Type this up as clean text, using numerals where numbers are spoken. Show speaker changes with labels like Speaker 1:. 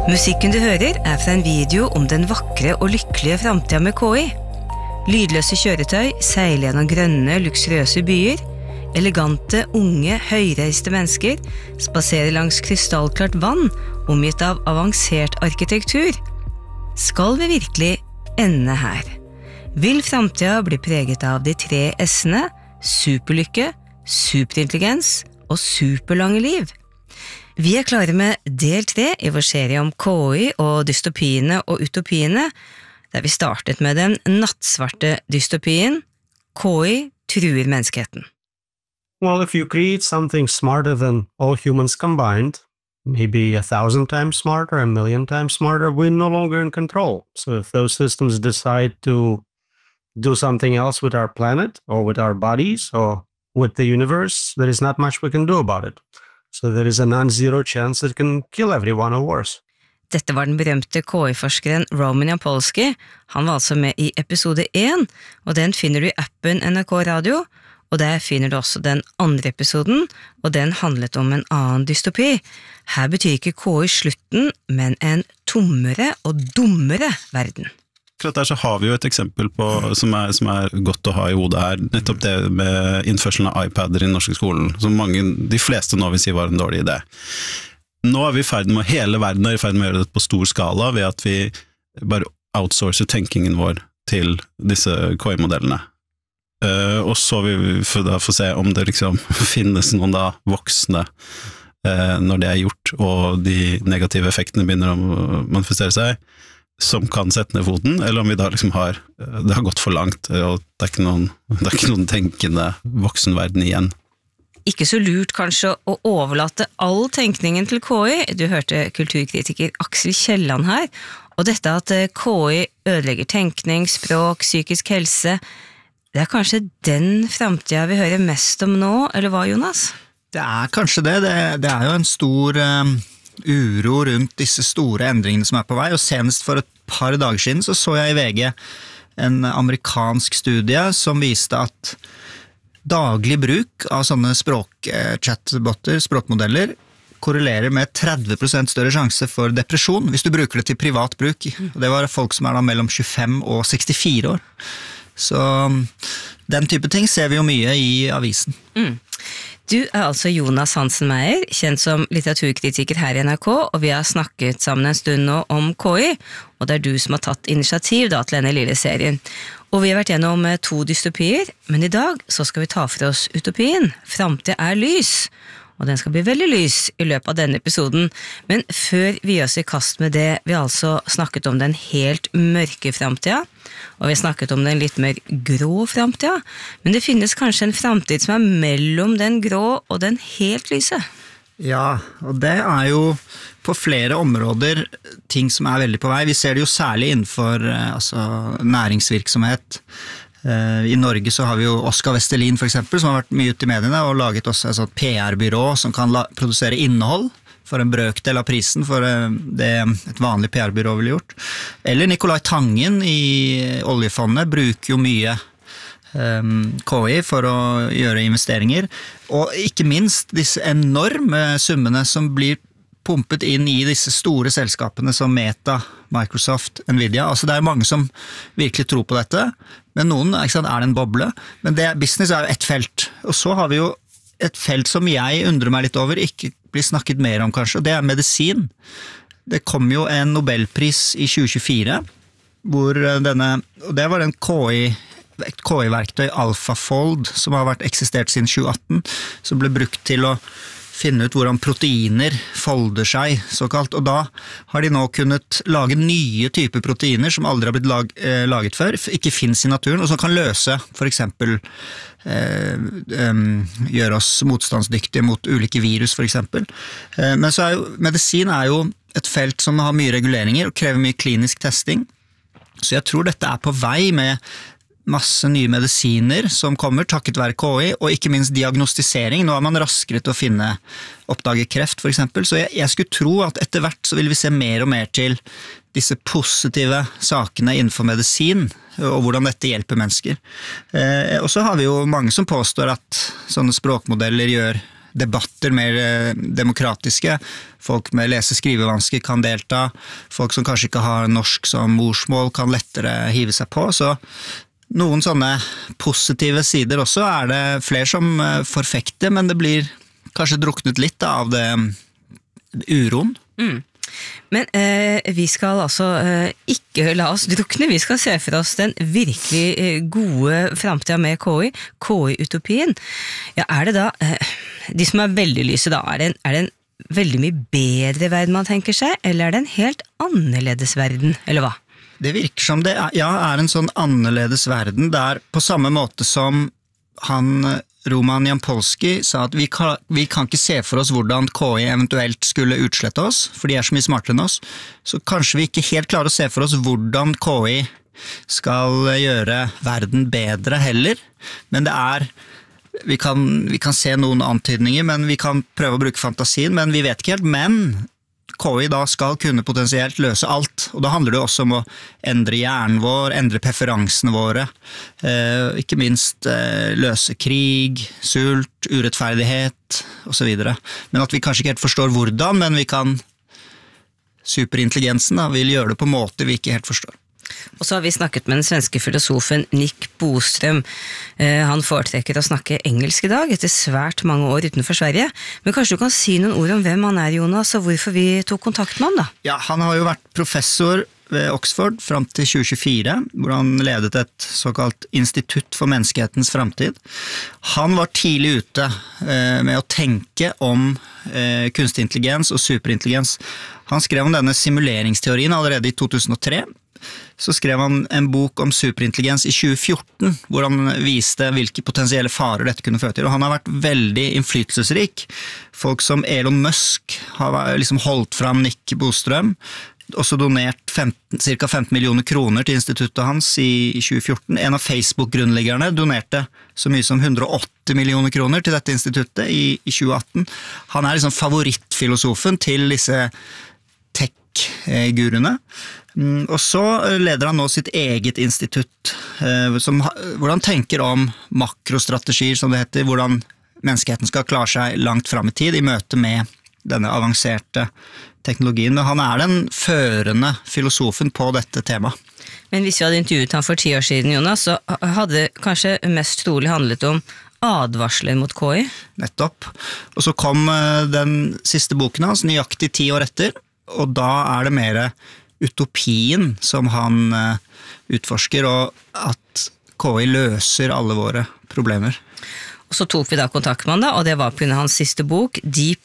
Speaker 1: Musikken du hører fra en video om den vakre og lykkelige fremtiden med KI. Lydløse kjøretøy seiler gjennom grønne, luksuriøse byer. Elegante, unge, høyreiste mennesker spaserer langs krystallklart vann, omgitt av avansert arkitektur. Skal vi virkelig ende her? Vil fremtiden bli preget av de 3 S-ene, superlykke, superintelligens og superlange liv? Vi klare med del 3 I vår serie om KI og dystopiene og utopiene, der vi startet med den nattsvarte dystopien KI truer menneskeheten.
Speaker 2: Well, if you create something smarter than all humans combined, maybe 1,000 times smarter, 1,000,000 times smarter, we're no longer in control. So if those systems decide to do something else with our planet or with our bodies or with the universe, there is not much we can do about it. So there is a non-zero chance it can kill everyone or worse.
Speaker 1: Dette var den berømte KI-forskeren Roman Yapolsky. Han var altså med I episode 1, og den finner du I appen NRK Radio, og der finner du også den andre episoden, og den handlet om en annen dystopi. Her betyr ikke KI slutten, men en tommere og dummere verden.
Speaker 3: Akkurat der så har vi jo et eksempel på, som er godt å ha I hodet her, nettopp det med innførselen av iPader I den norske skolen, som de fleste nå vil si var en dårlig idé. Nå vi I ferd med, hele verden I ferd med å gjøre det på stor skala, ved at vi bare outsourcer tenkingen vår til disse KI-modellene. Og så vil vi da få se om det liksom finnes noen da voksne når det gjort, og de negative effektene begynner å manifestere seg, som kan sette ned foten, eller om vi da liksom det har gått for langt, og det ikke noen tenkende voksenverden igjen.
Speaker 1: Ikke så lurt kanskje å overlate all tenkningen til KI. Du hørte kulturkritiker Aksel Kielland her, og dette at KI ødelegger tenkning, språk, psykisk helse, det kanskje den fremtiden vi hører mest om nå, eller hva, Jonas?
Speaker 4: Det kanskje det. Det jo en stor uro rundt disse store endringene som på vei, og senest for et par dager siden så jeg I VG en amerikansk studie som viste at daglig bruk av sånne språkchatboter, språkmodeller, korrelerer med 30% større sjanse for depresjon hvis du bruker det til privat bruk. Og det var folk som da mellom 25 og 64 år. Så den type ting ser vi jo mye I avisen.
Speaker 1: Du altså Jonas Hansen Meyer, kjent som litteraturkritiker her I NRK, og vi har snakket sammen en stund nå om KI, og det du som har tatt initiativ da til denne lille serien. Og vi har vært gjennom 2 dystopier, men I dag så skal vi ta for oss utopien. Fremtiden lys, og den skal bli veldig lys I løpet av denne episoden. Men før vi gjør oss I kast med det, vi har altså snakket om den helt mørke fremtiden, og vi har snakket om den litt mer grå fremtiden, men det finnes kanskje en fremtid som mellom den grå og den helt lyse.
Speaker 4: Ja, og det jo på flere områder ting som veldig på vei. Vi ser det jo særlig innenfor næringsvirksomhet. I Norge så har vi jo Oskar Vestelin for eksempel, som har vært mye ute I mediene og laget også et sånt PR-byrå som kan produsere innhold for en brøkdel av prisen for det et vanlig PR-byrå ville gjort. Eller Nicolai Tangen I oljefondet bruker jo mye KI for å gjøre investeringer, og ikke minst disse enorme summene som blir pumpet inn I disse store selskapene som Meta, Microsoft, Nvidia. Altså det mange som virkelig tror på dette, men noen ikke sant, det en boble. Men business jo et felt. Og så har vi jo et felt som jeg undrer meg litt over, ikke blir snakket mer om kanskje, og det medisin. Det kom jo en Nobelpris I 2024, hvor og det var den KI-verktøy AlphaFold, som har vært eksistert siden 2018, som ble brukt til å finne ut hvordan proteiner folder seg, såkalt, og da har de nå kunnet lage nye typer proteiner som aldri har blitt laget før, ikke finnes I naturen, og som kan løse, for eksempel, gjøre oss motstandsdyktige mot ulike virus, for eksempel. Men så jo, medisin jo et felt som har mye reguleringer og krever mye klinisk testing, så jeg tror dette på vei med masse nye medisiner som kommer takket være KI, og ikke minst diagnostisering. Nå man raskere til å oppdage kreft for eksempel, så jeg skulle tro at etter hvert så vil vi se mer og mer til disse positive sakene innenfor medisin, og hvordan dette hjelper mennesker. Og så har vi jo mange som påstår at sånne språkmodeller gjør debatter mer demokratiske. Folk med lese-skrivevansker kan delta. Folk som kanskje ikke har norsk som morsmål kan lettere hive seg på. Så noen sånne positive sider også det flere som forfekter, men det blir kanskje druknet litt av det uroen.
Speaker 1: Men vi skal altså ikke la oss drukne, vi skal se for oss den virkelig gode fremtiden med KI-utopien. Ja, det da, de som veldig lyse da, det en veldig mye bedre verden man tenker seg, eller det en helt annerledes verden, eller hva?
Speaker 4: Det virker som det en sånn annerledes verden, der på samme måte som Roman Jampolsky sa at vi kan ikke se for oss hvordan KI eventuelt skulle utslette oss, for de så mye smartere enn oss, så kanskje vi ikke helt klarer å se for oss hvordan KI skal gjøre verden bedre heller, men det vi kan se noen antydninger, men vi kan prøve å bruke fantasien, men vi vet ikke helt, men KI da skal kunne potensielt løse alt, og da handler det også om å endre hjernen vår, endre preferansene våre, ikke minst løse krig, sult, urettferdighet, og så videre. Men at vi kanskje ikke helt forstår hvordan, men superintelligensen vil gjøre det på en måte vi ikke helt forstår.
Speaker 1: Og så har vi snakket med den svenske filosofen Nick Boström. Han foretrekker å snakke engelsk i dag, etter svært mange år utenfor Sverige. Men kanskje du kan si noen ord om hvem han Jonas, og hvorfor vi tok kontakt med han da?
Speaker 4: Ja, han har jo vært professor ved Oxford frem til 2024, hvor han ledet et såkalt institutt for menneskehetens fremtid. Han var tidlig ute med å tenke om kunstig intelligens og superintelligens. Han skrev om denne simuleringsteorien allerede i 2003, så skrev han en bok om superintelligens i 2014, hvor han viste hvilke potensielle farer dette kunne føre til, og han har vært veldig innflytelsesrik. Folk som Elon Musk har liksom holdt fram Nick Boström, også donert ca. 15 millioner kroner til instituttet hans i 2014. En av Facebook-grunnleggerne donerte så mye som 180 millioner kroner til dette instituttet i 2018. Han liksom favorittfilosofen til disse tech-guruene. Og så leder han nå sitt eget institutt, hvor han tenker om makrostrategier, som det heter, hvordan menneskeheten skal klare seg langt frem i tid i møte med denne avanserte teknologien. Men han den førende filosofen på dette temaet.
Speaker 1: Men hvis vi hadde intervjuet han for 10 år siden, Jonas, så hadde det kanskje mest trolig handlet om advarsler mot KI?
Speaker 4: Nettopp. Og så kom den siste boken hans, nøyaktig 10 år etter, og da det mer utopien som han utforsker, og at KI løser alle våre problemer.
Speaker 1: Og så tok vi da kontakt med han da, og det var på grunn av hans siste bok, Deep